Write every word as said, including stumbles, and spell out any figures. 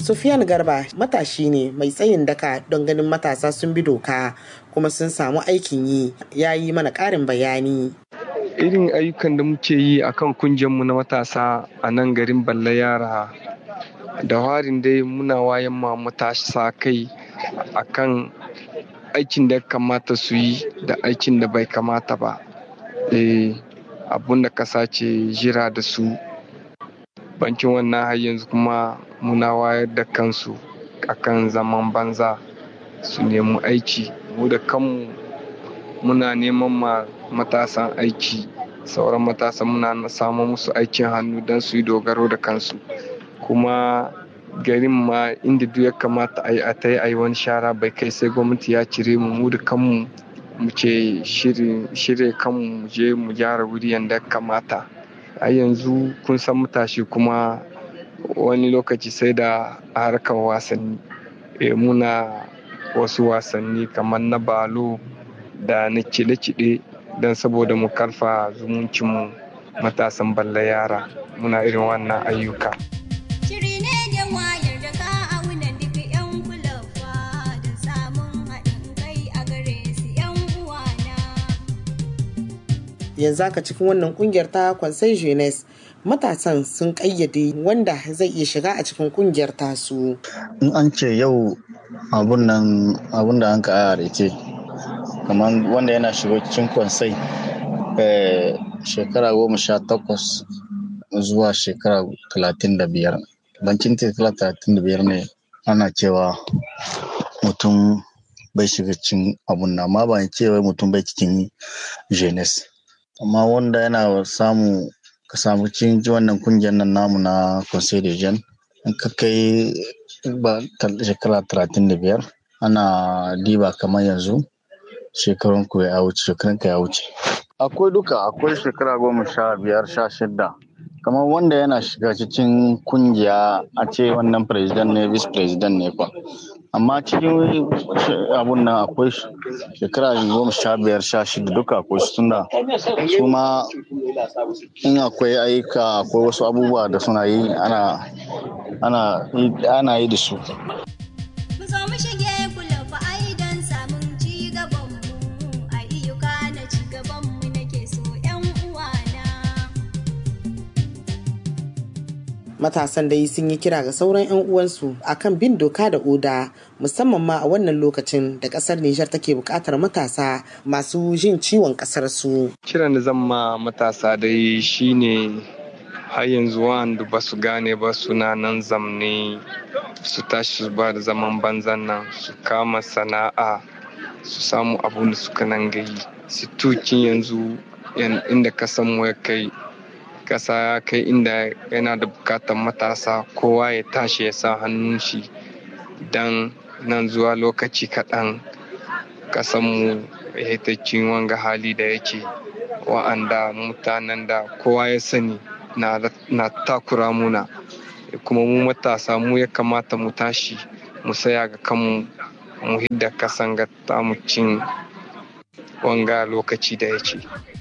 Sufiyan Garba matashi ne mai tsayin daka don ganin matasa sun bi doka kuma sun samu aikin yi, ya yi mana ƙarin bayani. Irin ayyukan da muke yi a kan kungiyarmu na matasa a nan garin Balle Yara, da warin dai muna wayan ma matasa kai a kan aikin da ya kamata su yi da aikin da bai kamata ba. Eh, abun da kasa ce jira da su. Bankin wannan har yanzu kuma muna wayar da kansu akan zaman banza su nemi aiki. Mu da kanmu muna neman ma matasan aiki, sauran matasan muna samun musu aikin hannu don su yi dogaro da kansu. Kuma garin ma inda duk ya kamata a yi a ta yi a yi wani shara bai kai sai gwamnati ya cire mu mu da kanmu mu ce shirye kanmu mu je mu gyara wuri yadda ya kamata. A yanzu kun san matashi kuma wani lokaci sai da harkar wasanni. E, muna wasu wasanni kamar na balo da na cide-cide don saboda mu karfa zumuncinmu matasan Balle Yara. Muna irin wannan ayyuka. Yanzu haka cikin wannan kungiyar ta Conseil Jeunesse matasan sun kayyade wanda zai iya shiga a cikin kungiyar tasu. In an ce yau abun nan abun da an ka rike kamar wanda yana shiga cikin Conseil eh, shekara goma sha takwas zuwa shekara talatin da biyar. Bancin shekara talatin da biyar ne ana cewa mutum bai shiga cikin abun nan, amma ba cewa mutum bai cikin Jeunesse. Amma wanda yana samu ka samu cikin wannan kungiyar nan namu na Conseil de Jeunes in ka kai ba shekara talatin da biyar ana diba kamar yanzu shekarun ku ya wuce shekarun ka ya wuce. Akwai duka akwai shekara goma sha biyar sha shida kamar wanda yana shiga cikin kungiya a ce wannan president ne vice president ne fa. Amma cikin abun nan akwai shekara goma sha biyar sha shida duka akwai su tunda su ma in akwai ayyuka akwai wasu abubuwa da suna yi ana ana ana yi da su. Matasan dai sun yi kira ga sauran 'yan uwansu akan bin doka da oda musamman ma a wannan lokacin da kasar Nijar take buƙatar matasa masu jin ciwon kasar su. Kiran da zan ma matasa dai shine har yanzu wanda ba su gane ba suna nan zamne su tashi su ba da zaman banzan nan su kama sana'a su samu abun da suka nan gayi. Su tukin yanzu inda kasan mu ya kai kasa ya kai inda yana da bukatar matasa kowa ya tashi ya sa hannun shi don nan zuwa lokaci kaɗan kasanmu ya ta cikin wanga hali da yake wa'anda mutanen da kowa ya sani na, na takura muna kuma mu matasa mu ya kamata mu tashi mu saya ga kanmu mu hidda kasan ga tamu cin wanga lokaci da yake.